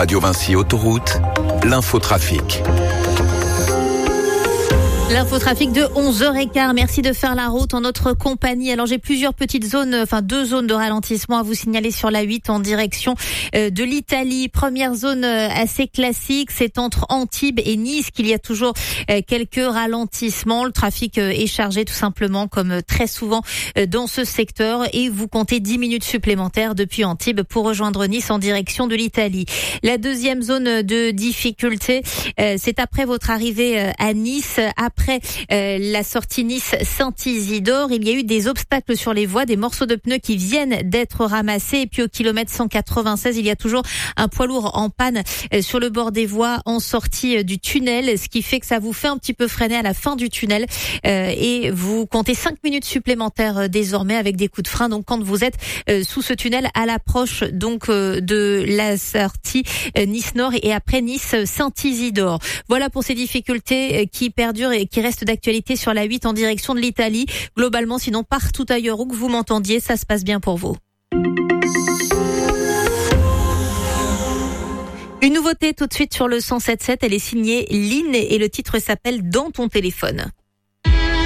Radio Vinci Autoroute, l'infotrafic. L'infotrafic de 11h15. Merci de faire la route en notre compagnie. Alors j'ai plusieurs petites zones, deux zones de ralentissement à vous signaler sur la 8 en direction de l'Italie. Première zone assez classique, c'est entre Antibes et Nice qu'il y a toujours quelques ralentissements. Le trafic est chargé tout simplement comme très souvent dans ce secteur et vous comptez 10 minutes supplémentaires depuis Antibes pour rejoindre Nice en direction de l'Italie. La deuxième zone de difficulté, c'est après votre arrivée à Nice, après la sortie Nice-Saint-Isidore, il y a eu des obstacles sur les voies, des morceaux de pneus qui viennent d'être ramassés. Et puis au kilomètre 196, il y a toujours un poids lourd en panne sur le bord des voies en sortie du tunnel, ce qui fait que ça vous fait un petit peu freiner à la fin du tunnel. Et vous comptez 5 minutes supplémentaires désormais avec des coups de frein. Donc quand vous êtes sous ce tunnel à l'approche donc de la sortie Nice-Nord et après Nice-Saint-Isidore. Voilà pour ces difficultés qui perdurent et qui reste d'actualité sur la 8 en direction de l'Italie. Globalement, sinon partout ailleurs où que vous m'entendiez, ça se passe bien pour vous. Une nouveauté tout de suite sur le 107.7, elle est signée Lynn et le titre s'appelle Dans ton téléphone.